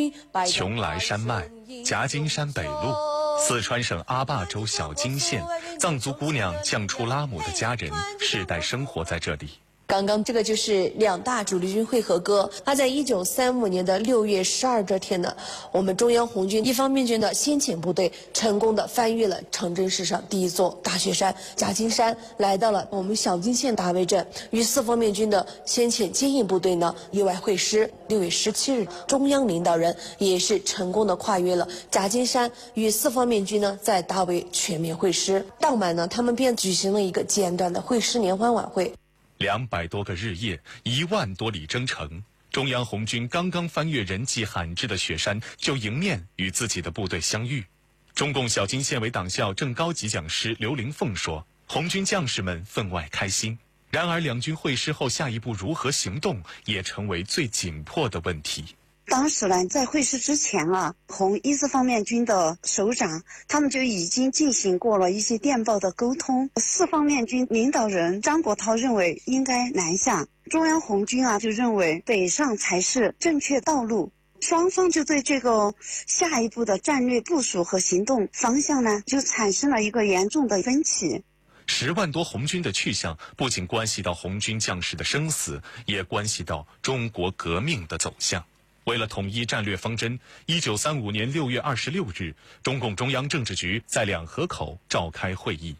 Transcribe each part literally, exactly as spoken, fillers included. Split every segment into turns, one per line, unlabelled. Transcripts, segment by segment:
军百
邛崃山脉、夹金山北路，四川省阿坝州小金县，藏族姑娘降出拉姆的家人世代生活在这里。
刚刚这个就是两大主力军会合歌。那在一九三五年的六月十二这天呢，我们中央红军一方面军的先遣部队成功的翻越了长征史上第一座大雪山夹金山，来到了我们小金县大围镇，与四方面军的先遣接应部队呢意外会师。六月十七日，中央领导人也是成功的跨越了夹金山，与四方面军呢在大围全面会师。当晚呢，他们便举行了一个简短的会师联欢晚会。
两百多个日夜，一万多里征程，中央红军刚刚翻越人迹罕至的雪山，就迎面与自己的部队相遇。中共小金县委党校正高级讲师刘灵凤说：“红军将士们分外开心。”然而，两军会师后下一步如何行动，也成为最紧迫的问题。
当时呢，在会师之前啊，红一四方面军的首长他们就已经进行过了一些电报的沟通。四方面军领导人张国焘认为应该南下，中央红军啊就认为北上才是正确道路。双方就对这个下一步的战略部署和行动方向呢，就产生了一个严重的分歧。
十万多红军的去向，不仅关系到红军将士的生死，也关系到中国革命的走向。为了统一战略方针，一九三五年六月二十六日，中共中央政治局在两河口召开会议。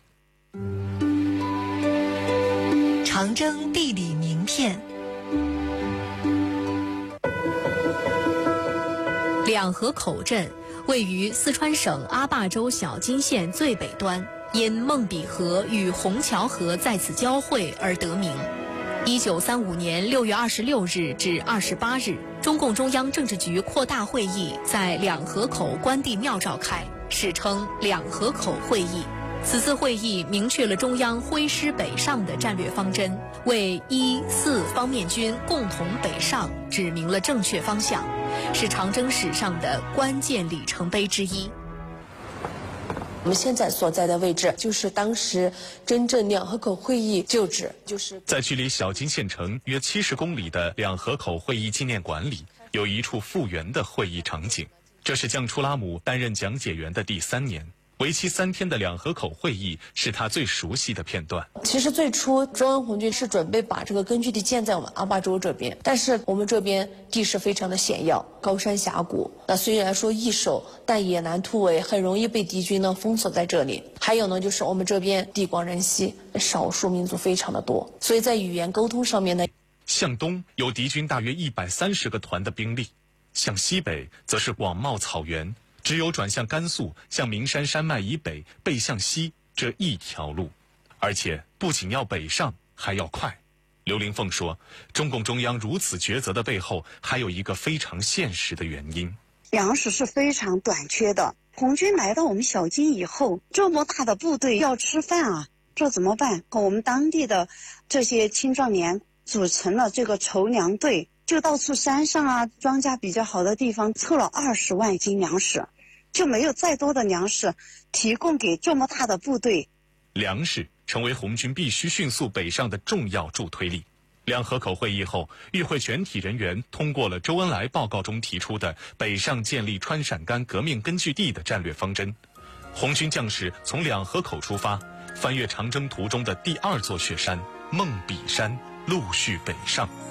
长征地理名片。两河口镇位于四川省阿坝州小金县最北端，因孟比河与虹桥河在此交汇而得名。一九三五年六月二十六日至二十八日，中共中央政治局扩大会议在两河口关帝庙召开，史称两河口会议。此次会议明确了中央挥师北上的战略方针，为一四方面军共同北上指明了正确方向，是长征史上的关键里程碑之一。
我们现在所在的位置就是当时真正两河口会议旧址，就是
在距离小金县城约七十公里的两河口会议纪念馆里，有一处复原的会议场景。这是降出拉姆担任讲解员的第三年，为期三天的两河口会议是他最熟悉的片段。
其实最初中央红军是准备把这个根据地建在我们阿坝州这边，但是我们这边地势非常的险要，高山峡谷，那虽然说易守，但也难突围，很容易被敌军呢封锁在这里。还有呢，就是我们这边地广人稀，少数民族非常的多，所以在语言沟通上面呢，
向东有敌军大约一百三十个团的兵力，向西北则是广袤草原，只有转向甘肃，向名山山脉以北背向西这一条路，而且不仅要北上，还要快。刘灵凤说，中共中央如此抉择的背后，还有一个非常现实的原因：
粮食是非常短缺的。红军来到我们小金以后，这么大的部队要吃饭啊，这怎么办？我们当地的这些青壮年组成了这个筹粮队，就到处山上啊，庄稼比较好的地方凑了二十万斤粮食，就没有再多的粮食提供给这么大的部队。
粮食成为红军必须迅速北上的重要助推力。两河口会议后，与会全体人员通过了周恩来报告中提出的北上建立川陕甘革命根据地的战略方针。红军将士从两河口出发，翻越长征途中的第二座雪山孟比山，陆续北上。